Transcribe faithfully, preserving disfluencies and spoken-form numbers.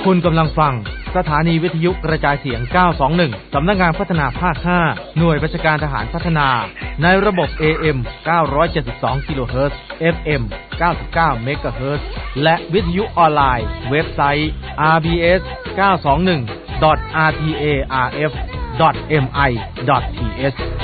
คุณกำลังฟังสถานีวิทยุกระจายเสียงเก้าสองหนึ่งสำนักงานพัฒนาภาคห้าหน่วยบัญชาการทหารพัฒนาในระบบ เอ เอ็ม เก้าร้อยเจ็ดสิบสอง กิโลเฮิรตซ์ เอฟ เอ็ม เก้าสิบเก้า เมกะเฮิรตซ์และวิทยุออนไลน์เว็บไซต์ อาร์ บี เอส เก้าสองหนึ่ง ดอท อาร์ ที เอ อาร์ เอฟ ดอท เอ็ม ไอ ดอท ที เอช